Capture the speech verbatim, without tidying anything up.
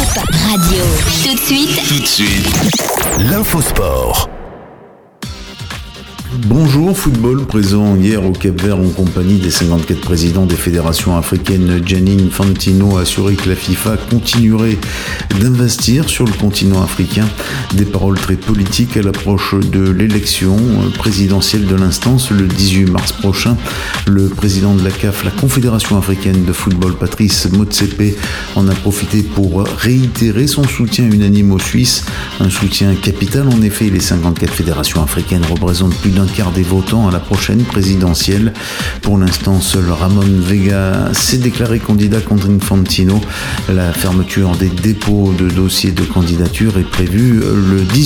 Radio. Tout de suite. Tout de suite. L'infosport. Bonjour football, présent hier au Cap-Vert en compagnie des cinquante-quatre présidents des fédérations africaines. Gianni Infantino a assuré que la FIFA continuerait d'investir sur le continent africain. Des paroles très politiques à l'approche de l'élection présidentielle de l'instance le dix-huit mars prochain. Le président de la C A F, la Confédération africaine de football, Patrice Motsepe, en a profité pour réitérer son soutien unanime aux Suisses. Un soutien capital en effet, les cinquante-quatre fédérations africaines représentent plus d'un quart des votants à la prochaine présidentielle. Pour l'instant, seul Ramon Vega s'est déclaré candidat contre Infantino. La fermeture des dépôts de dossiers de candidature est prévue le dix